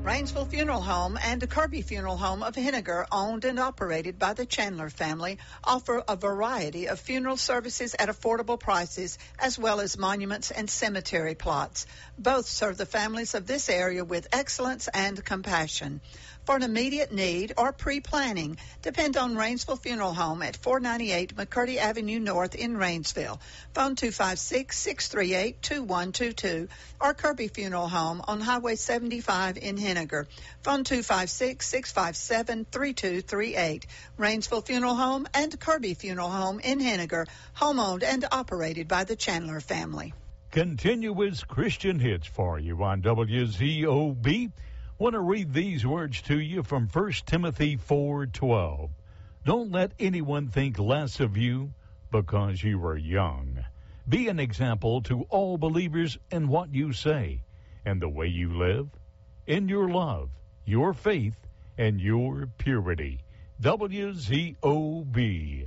Rainsville Funeral Home and Kirby Funeral Home of Henniger, owned and operated by the Chandler family, offer a variety of funeral services at affordable prices, as well as monuments and cemetery plots. Both serve the families of this area with excellence and compassion. For an immediate need or pre-planning, depend on Rainsville Funeral Home at 498 McCurdy Avenue North in Rainsville. Phone 256-638-2122 or Kirby Funeral Home on Highway 75 in Henniger. Phone 256-657-3238. Rainsville Funeral Home and Kirby Funeral Home in Henniger, home-owned and operated by the Chandler family. Continuous Christian hits for you on WZOB. Want to read these words to you from 1 Timothy 4:12. Don't let anyone think less of you because you are young. Be an example to all believers in what you say and the way you live, in your love, your faith, and your purity. WZOB.